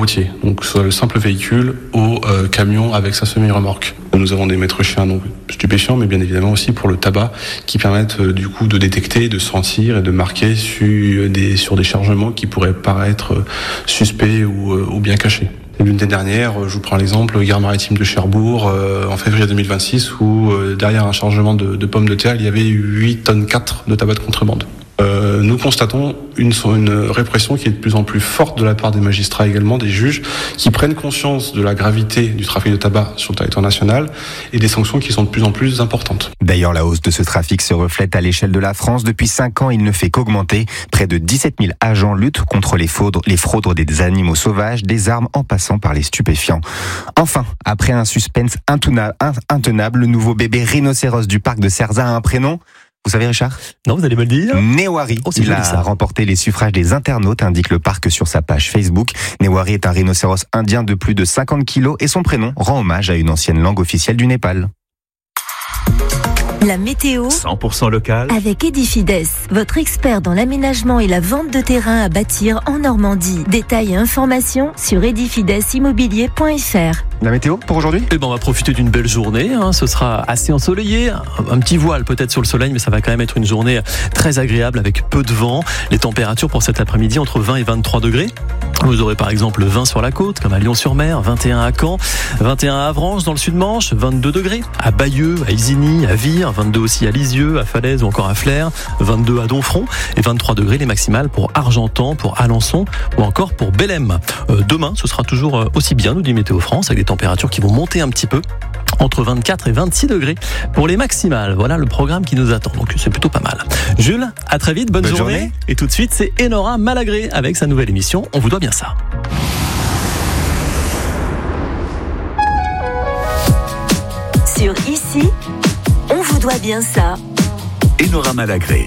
routier, donc soit le simple véhicule au camion avec sa semi-remorque. Nous avons des maîtres chiens donc stupéfiants, mais bien évidemment aussi pour le tabac, qui permettent du coup de détecter, de sentir et de marquer sur des chargements qui pourraient paraître suspects ou bien cachés. L'année dernière, je vous prends l'exemple, gare maritime de Cherbourg, en février 2026, où derrière un chargement de pommes de terre, il y avait 8 tonnes 4 de tabac de contrebande. Nous constatons une répression qui est de plus en plus forte de la part des magistrats également, des juges, qui prennent conscience de la gravité du trafic de tabac sur le territoire national et des sanctions qui sont de plus en plus importantes. D'ailleurs, la hausse de ce trafic se reflète à l'échelle de la France. Depuis 5 ans, il ne fait qu'augmenter. Près de 17 000 agents luttent contre les fraudes des animaux sauvages, des armes en passant par les stupéfiants. Enfin, après un suspense intenable, le nouveau bébé rhinocéros du parc de Cerzat a un prénom. Vous savez, Richard ? Non, vous allez me le dire. Newari. Il a remporté les suffrages des internautes, indique le parc sur sa page Facebook. Newari est un rhinocéros indien de plus de 50 kilos et son prénom rend hommage à une ancienne langue officielle du Népal. La météo 100% local avec Edifides, votre expert dans l'aménagement et la vente de terrain à bâtir en Normandie. Détails et informations sur edifidesimmobilier.fr. La météo pour aujourd'hui ? On va profiter d'une belle journée, ce sera assez ensoleillé, un petit voile peut-être sur le soleil, mais ça va quand même être une journée très agréable avec peu de vent. Les températures pour cet après-midi entre 20 et 23 degrés. Vous aurez par exemple 20 sur la côte, comme à Lyon-sur-Mer, 21 à Caen, 21 à Avranches dans le Sud-Manche, 22 degrés à Bayeux, à Isigny, à Vire, 22 aussi à Lisieux, à Falaise ou encore à Flers, 22 à Domfront et 23 degrés les maximales pour Argentan, pour Alençon ou encore pour Bellem. Demain, ce sera toujours aussi bien, nous dit Météo France, avec des températures qui vont monter un petit peu. Entre 24 et 26 degrés pour les maximales. Voilà le programme qui nous attend. Donc c'est plutôt pas mal. Jules, à très vite. Bonne journée. Et tout de suite, c'est Enora Malagré avec sa nouvelle émission. On vous doit bien ça. Sur Ici, on vous doit bien ça. Enora Malagré.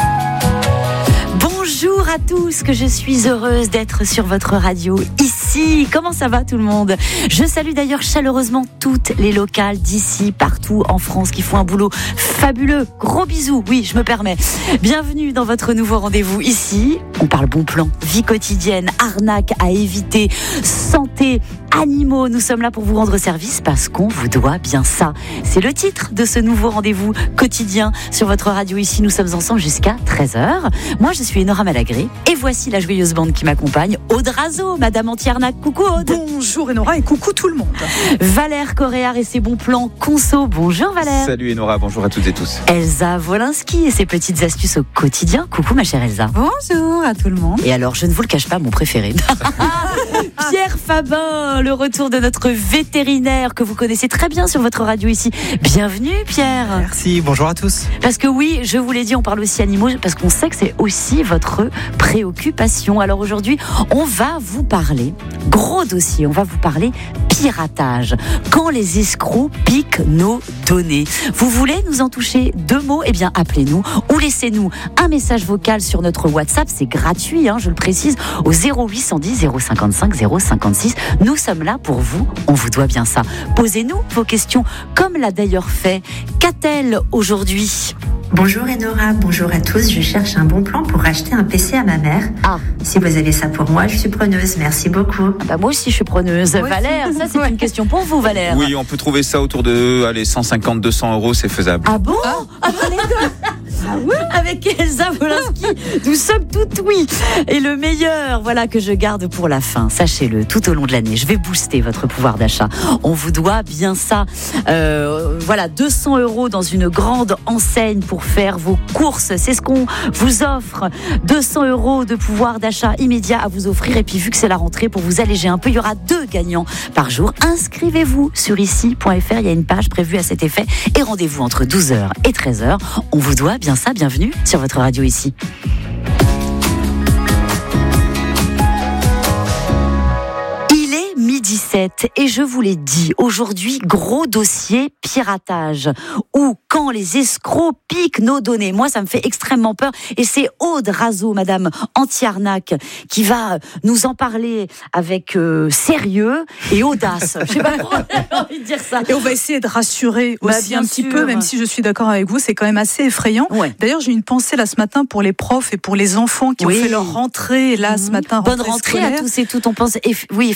Bonjour à tous, que je suis heureuse d'être sur votre radio ici. Comment ça va tout le monde ? Je salue d'ailleurs chaleureusement toutes les locales d'ici, partout en France, qui font un boulot fabuleux. Gros bisous, oui, je me permets. Bienvenue dans votre nouveau rendez-vous ici. On parle bon plan, vie quotidienne, arnaque à éviter, santé, animaux. Nous sommes là pour vous rendre service parce qu'on vous doit bien ça. C'est le titre de ce nouveau rendez-vous quotidien sur votre radio ici. Nous sommes ensemble jusqu'à 13h. Moi, je suis Enora Malagré et voici la joyeuse bande qui m'accompagne. Aude Razo, Madame Anti-Arnaque. Coucou Aude. Bonjour Enora et coucou tout le monde. Valère Coréard et ses bons plans conso. Bonjour Valère. Salut Enora, bonjour à toutes et tous. Elsa Wolinski et ses petites astuces au quotidien. Coucou ma chère Elsa. Bonjour à tout le monde. Et alors, je ne vous le cache pas, mon préféré. Pierre Fabin, le retour de notre vétérinaire que vous connaissez très bien sur votre radio ici. Bienvenue Pierre. Merci, bonjour à tous. Parce que oui, je vous l'ai dit, on parle aussi animaux, parce qu'on sait que c'est aussi votre préoccupation. Alors aujourd'hui, on va vous parler, gros dossier, on va vous parler piratage. Quand les escrocs piquent nos données. Vous voulez nous en toucher 2 mots ? Eh bien, appelez-nous ou laissez-nous un message vocal sur notre WhatsApp. C'est gratuit, je le précise, au 0810 055 056. Nous sommes là pour vous. On vous doit bien ça. Posez-nous vos questions, comme l'a d'ailleurs fait Catel aujourd'hui. Bonjour Enora, bonjour à tous. Je cherche un bon plan pour acheter un PC à ma mère. Si vous avez ça pour moi, je suis preneuse. Merci beaucoup. Moi aussi, je suis preneuse. Valère, ça c'est une question pour vous, Valère. Oui, on peut trouver ça autour de 150-200 euros, c'est faisable. Ah bon ? Avec Elsa Wolinski, nous sommes toutes oui. Et le meilleur, voilà, que je garde pour la fin. Sachez-le, tout au long de l'année, je vais booster votre pouvoir d'achat. On vous doit bien ça. 200 euros dans une grande enseigne pour faire vos courses. C'est ce qu'on vous offre. 200 euros de pouvoir d'achat immédiat à vous offrir. Et puis, vu que c'est la rentrée, pour vous alléger un peu, il y aura 2 gagnants par jour. Inscrivez-vous sur ici.fr. Il y a une page prévue à cet effet. Et rendez-vous entre 12h et 13h. On vous doit bien ça. Bienvenue sur votre radio ici. Il est 12h17 et je vous l'ai dit, aujourd'hui, gros dossier piratage. Ou quand les escrocs piquent nos données. Moi, ça me fait extrêmement peur. Et c'est Aude Razo, Madame Anti-Arnaque, qui va nous en parler avec sérieux et audace. Je sais pas pourquoi j'ai envie de dire ça. Et on va essayer de rassurer aussi un petit peu, même si je suis d'accord avec vous, c'est quand même assez effrayant. Ouais. D'ailleurs, j'ai une pensée là ce matin pour les profs et pour les enfants qui ont fait leur rentrée là ce matin. Bonne rentrée scolaire. À tous et toutes. On pense,